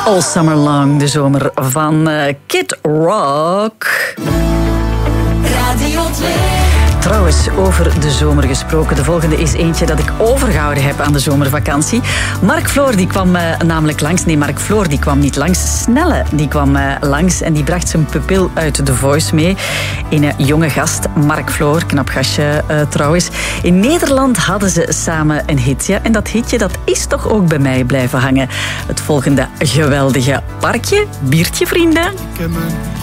All Summer Long, de zomer van Kid Rock. Radio 2. Trouwens, over de zomer gesproken. De volgende is eentje dat ik overgehouden heb aan de zomervakantie. Mark Floor die kwam namelijk langs. Nee, Mark Floor die kwam niet langs. Snelle die kwam langs en die bracht zijn pupil uit The Voice mee. Een jonge gast, Mark Floor, knap gastje trouwens. In Nederland hadden ze samen een hitje. En dat hitje dat is toch ook bij mij blijven hangen. Het volgende geweldige parkje. Biertje, vrienden.